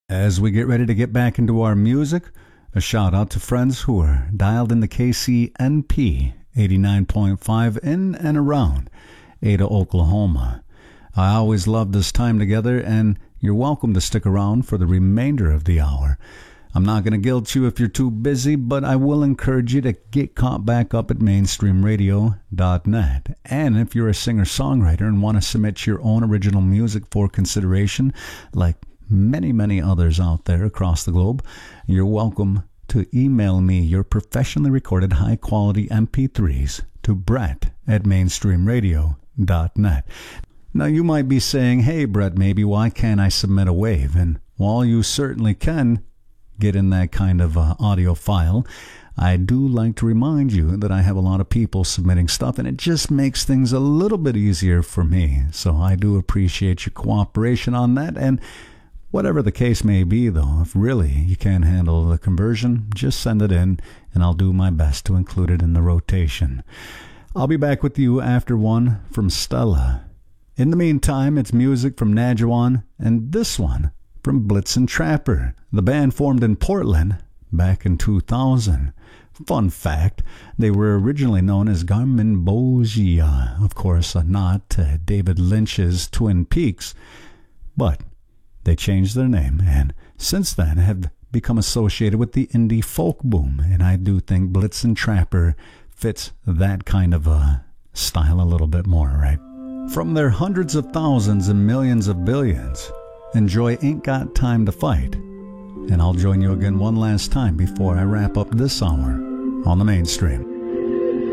As we get ready to get back into our music, a shout out to friends who are dialed in the KCNP 89.5 in and around Ada, Oklahoma. I always love this time together, and you're welcome to stick around for the remainder of the hour. I'm not going to guilt you if you're too busy, but I will encourage you to get caught back up at mainstreamradio.net. And if you're a singer-songwriter and want to submit your own original music for consideration, like many others out there across the globe, you're welcome to email me your professionally recorded high-quality MP3s to Brett at mainstreamradio.net. Now, you might be saying, hey, Brett, maybe why can't I submit a wave? And while you certainly can get in that kind of audio file, I do like to remind you that I have a lot of people submitting stuff, and it just makes things a little bit easier for me. So I do appreciate your cooperation on that. And whatever the case may be, though, if really you can't handle the conversion, just send it in, and I'll do my best to include it in the rotation. I'll be back with you after one from Stella. In the meantime, it's music from Najuan, and this one from Blitzen Trapper. The band formed in Portland back in 2000. Fun fact, they were originally known as Garmin Bogia, of course a nod to David Lynch's Twin Peaks, but they changed their name and since then have become associated with the indie folk boom, and I do think Blitzen Trapper fits that kind of a style a little bit more, right? From their hundreds of thousands and millions of billions, enjoy Ain't Got Time to Fight. And I'll join you again one last time before I wrap up this hour on the Mainstream.